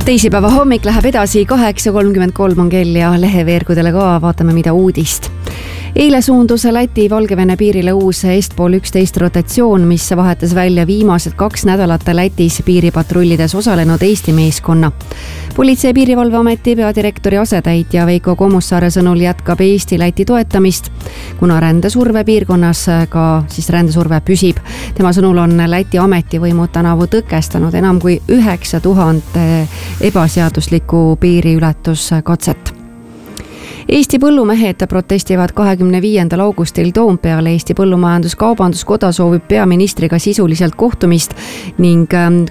Teisipäeva hommik läheb edasi, 8.33 on kell ja leheveergudele ka vaatame mida uudist. Eile suundus Läti-Valgevene piirile uus Est-Pool 11 rotatsioon, mis vahetas välja viimased 2 nädalat Lätis piiripatrullides osalenud Eesti meeskonna. Politsei- ja piirivalveameti peadirektori asetäitja Veiko Kommussaare sõnul jätkab Eesti-Läti toetamist, kuna rändesurve piirkonnas ka siis rändesurve püsib. Tema sõnul on Läti ametivõimud tänavu tõkestanud enam kui 9000 ebaseaduslikku piiriületuskatset. Eesti põllumehed protestivad 25. augustil Toompeal. Eesti Põllumajandus-Kaubanduskoda soovib peaministriga sisulist kohtumist ning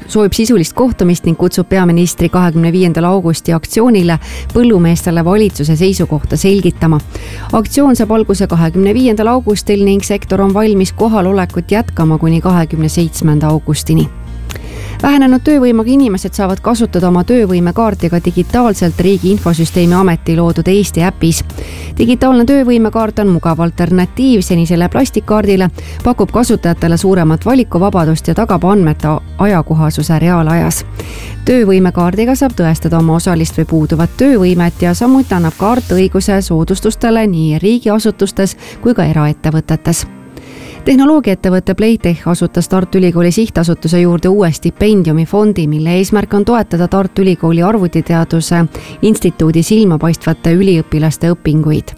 kutsub peaministri 25. augusti aktsioonile põllumeestele valitsuse seisukohta selgitama. Aktsioon saab alguse 25. augustil ning sektor on valmis kohalolekut jätkama kuni 27. augustini. Vähenenud töövõimaga inimesed saavad kasutada oma töövõimekaartiga digitaalselt Riigi Infosüsteemi Ameti loodud Eesti äpis. Digitaalne töövõimekaart on mugav alternatiiv senisele plastikkaardile, pakub kasutajatele suuremat valikuvabadust ja tagab andmete ajakohasuse reaalajas. Töövõimekaardiga saab tõestada oma osalist või puuduvat töövõimet ja samuti annab kaart õiguse soodustustele nii riigiasutustes kui ka eraettevõtetes. Tehnoloogiaettevõtte Playtech asutas Tartu Ülikooli sihtasutuse juurde uue stipendiumifondi, mille eesmärk on toetada Tartu Ülikooli arvutiteaduse instituudi silmapaistvate üliõpilaste õpinguid.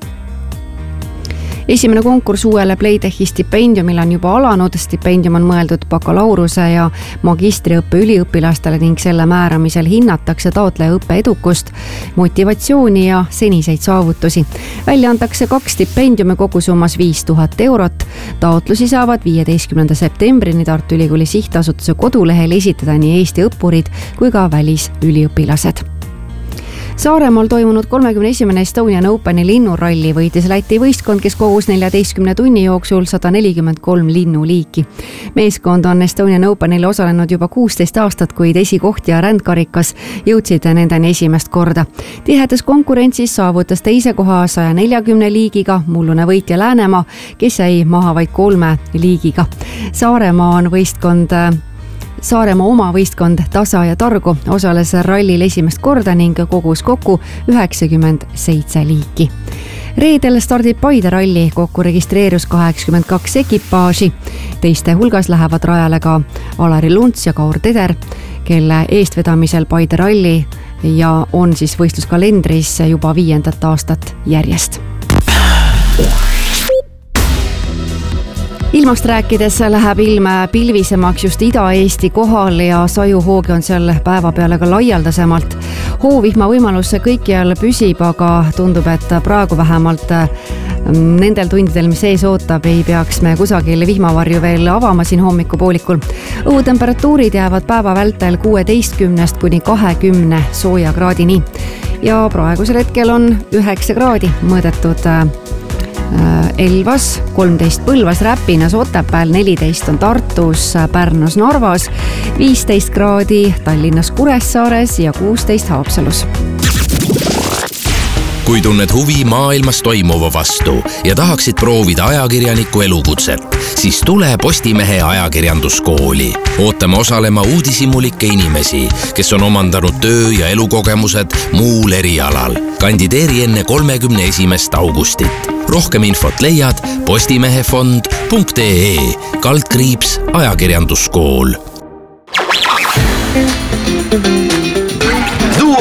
Esimene konkurss uuele Playtechi stipendiumile on juba alanud. Stipendium on mõeldud bakalaureuse ja magistriõppe üliõpilastele ning selle määramisel hinnatakse taotleja õppe edukust, motivatsiooni ja seniseid saavutusi. Välja antakse 2 stipendiumi kogusummas 5000 eurot. Taotlusi saavad 15. septembrini Tartu Ülikooli sihtasutuse kodulehel esitada nii Eesti õppurid kui ka välisüliõpilased. Saaremaal toimunud 31. Estonian Openi linnuralli võitis Läti võistkond, kes kogus 14 tunni jooksul 143 linnuliiki. Meeskond on Estonian Openil osalenud juba 16 aastat, kuid esikoht ja rändkarikas jõudsid nendeni esimest korda. Tihedas konkurentsis saavutas teise koha 140 liigiga mullune võitja Läänemaa, kes jäi maha vaid 3 liigiga. Saaremaa oma võistkond Tasa ja Targu osales rallil esimest korda ning kogus kokku 97 liiki. Reedel stardib Paide ralli, kokku registreerus 82 ekipaaži. Teiste hulgas lähevad rajale ka Alari Lunts ja Kaur Teder, kelle eestvedamisel Paide ralli ja on siis võistluskalendris juba 5. aastat järjest. Ilmast rääkides läheb ilm pilvisemaks just Ida-Eesti kohal ja sajuhoogi on seal päeva peale ka laialdasemalt. Hoovihma võimalus kõikjal püsib, aga tundub, et praegu vähemalt nendel tundidel, mis ees ootab, ei peaks me kusagil vihmavarju veel avama siin hommikupoolikul. Õhutemperatuurid jäävad päeva vältel 16 kuni 20 sooja kraadini ja praegusel hetkel on 9 kraadi mõõdetud Elvas, 13 Põlvas, Räpinas, Otepääl, 14 on Tartus, Pärnus, Narvas, 15 kraadi Tallinnas, Kuressaares ja 16 Haapsalus. Kui tunned huvi maailmas toimuva vastu ja tahaksid proovida ajakirjaniku elukutset, siis tule Postimehe ajakirjanduskooli. Ootame osalema uudishimulikke inimesi, kes on omandanud töö- ja elukogemused muul erialal. Kandideeri enne 31. augustit. Rohkem infot leiad postimehefond.ee /ajakirjanduskool.